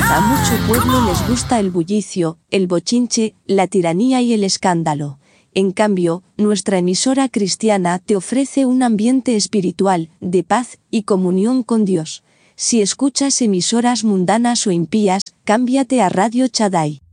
A mucho pueblo les gusta el bullicio, el bochinche, la tiranía y el escándalo. En cambio, nuestra emisora cristiana te ofrece un ambiente espiritual, de paz y comunión con Dios. Si escuchas emisoras mundanas o impías, cámbiate a Radio Shaddai.